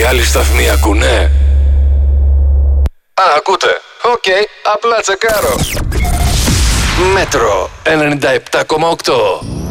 άλλοι σταθμοί ακούνε? Α, ακούτε. Οκ, απλά τσεκάρω. Μέτρο 97,8.